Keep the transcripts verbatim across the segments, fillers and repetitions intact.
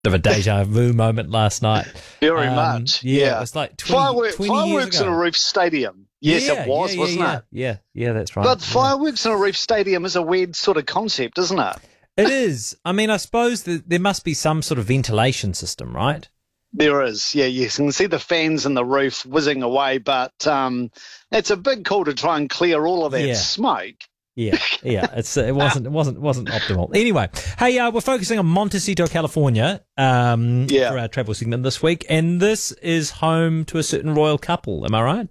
of a deja vu moment last night. Very Um, much. Yeah, Yeah. it was like twenty, Firework, twenty fireworks years in ago. a Reef Stadium. Yes, yeah, it was, yeah, wasn't yeah, it? Yeah, yeah, that's right. But yeah. fireworks in a Reef Stadium is a weird sort of concept, isn't it? It is. I mean, I suppose that there must be some sort of ventilation system, right? There is, yeah, yes. You can see the fans in the roof whizzing away, but um, it's a big call to try and clear all of that Yeah. smoke. Yeah, yeah. It's it wasn't it wasn't wasn't optimal. Anyway, hey, uh, we're focusing on Montecito, California, um, Yeah. for our travel segment this week, and this is home to a certain royal couple. Am I right?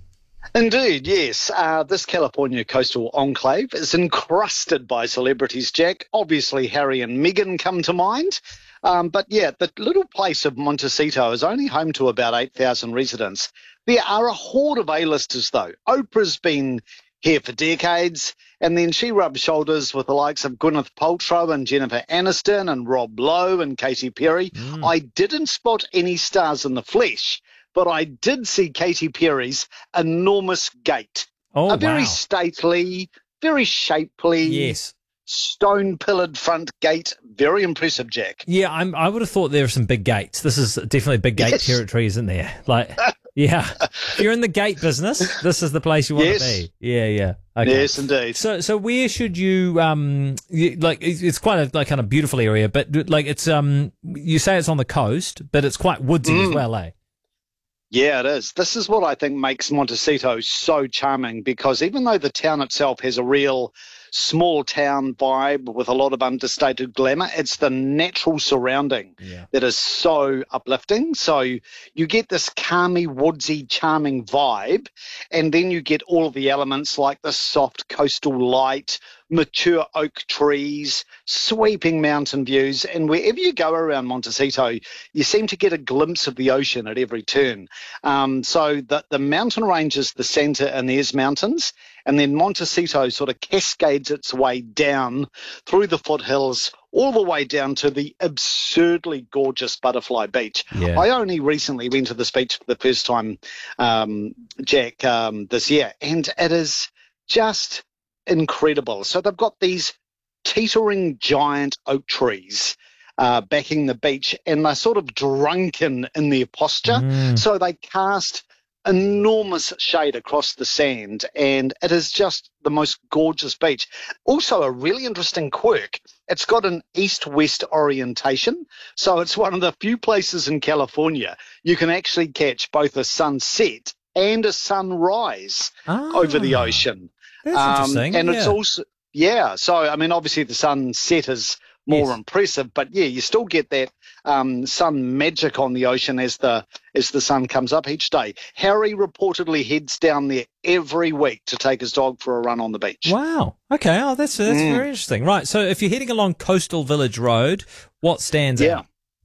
Indeed, yes. Uh, this California coastal enclave is encrusted by celebrities, Jack. Obviously, Harry and Meghan come to mind. Um, but yeah, the little place of Montecito is only home to about eight thousand residents. There are a horde of A-listers, though. Oprah's been here for decades, and then she rubs shoulders with the likes of Gwyneth Paltrow and Jennifer Aniston and Rob Lowe and Katy Perry. Mm. I didn't spot any stars in the flesh, but I did see Katy Perry's enormous gate. Oh, a very wow. stately, very shapely, Yes. stone-pillared front gate. Very impressive, Jack. Yeah, I'm, I would have thought there were some big gates. This is definitely big gate Yes. territory, isn't there? Like, yeah. If you're in the gate business, this is the place you want Yes. to be. Yeah, yeah. Okay. Yes, indeed. So, so where should you, um, you, like, it's it's quite a, like, kind of beautiful area, but, like, it's, um, you say it's on the coast, but it's quite woodsy Mm. as well, eh? Yeah, it is. This is what I think makes Montecito so charming, because even though the town itself has a real small town vibe with a lot of understated glamour, it's the natural surrounding Yeah. that is so uplifting. So you get this calmy, woodsy, charming vibe, and then you get all of the elements like the soft coastal light, mature oak trees, sweeping mountain views, and wherever you go around Montecito, you seem to get a glimpse of the ocean at every turn. Um, so the, the mountain range is the centre Inez Mountains, and then Montecito sort of cascades its way down through the foothills all the way down to the absurdly gorgeous Butterfly Beach. Yeah. I only recently went to this beach for the first time, um, Jack, um, this year, and it is just incredible. So they've got these teetering giant oak trees uh, backing the beach, and they're sort of drunken in their posture. Mm. So they cast enormous shade across the sand, and it is just the most gorgeous beach. Also, a really interesting quirk, it's got an east-west orientation, so it's one of the few places in California you can actually catch both a sunset and a sunrise Ah, over the ocean. That's interesting. And yeah. it's also, yeah, so I mean, obviously the sunset is more Yes. impressive, but yeah, you still get that um, sun magic on the ocean as the as the sun comes up each day. Harry reportedly heads down there every week to take his dog for a run on the beach. Wow. Okay. Oh, that's that's Mm. very interesting. Right. So, if you're heading along Coastal Village Road, what stands Yeah. out?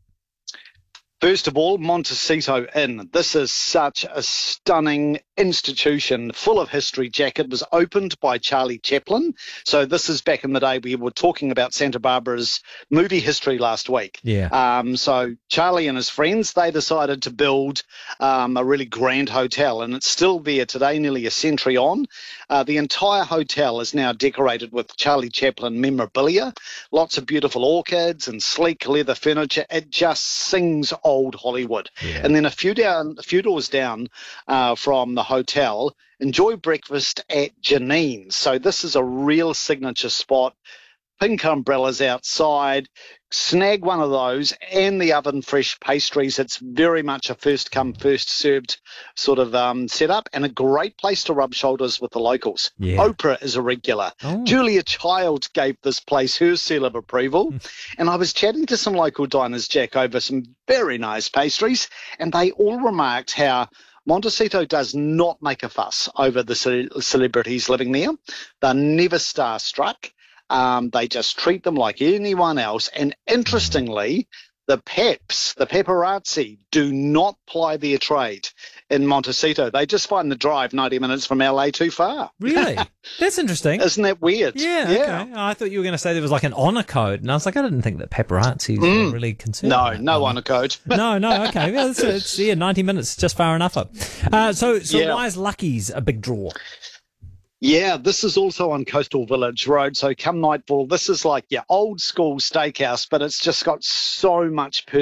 First of all, Montecito Inn. This is such a stunning institution full of history, Jack. It was opened by Charlie Chaplin. So this is back in the day. We were talking about Santa Barbara's movie history last week. Yeah. Um, so Charlie and his friends, they decided to build um, a really grand hotel, and it's still there today, nearly a century on. Uh, the entire hotel is now decorated with Charlie Chaplin memorabilia, lots of beautiful orchids and sleek leather furniture. It just sings old Hollywood. Yeah. And then a few down, a few doors down uh, from the hotel, enjoy breakfast at Janine's. So this is a real signature spot. Pink umbrellas outside. Snag one of those and the oven fresh pastries. It's very much a first come, first served sort of um, setup, and a great place to rub shoulders with the locals. Yeah. Oprah is a regular. Oh. Julia Child gave this place her seal of approval. And I was chatting to some local diners, Jack, over some very nice pastries, and they all remarked how Montecito does not make a fuss over the ce- celebrities living there. They're never starstruck. Um, they just treat them like anyone else. And interestingly, the peps, the paparazzi, do not ply their trade in Montecito. They just find the drive ninety minutes from L A too far. Really? That's interesting. Isn't that weird? Yeah, okay. I thought you were going to say there was like an honour code, and I was like, I didn't think that paparazzi Mm. were really concerned. No, with that. no Oh. honor code. No, no, okay. Yeah, it's, it's yeah, ninety minutes, just far enough up. Uh, so, so Yeah. why is Lucky's a big draw? Yeah, this is also on Coastal Village Road. So come nightfall, this is like your old school steakhouse, but it's just got so much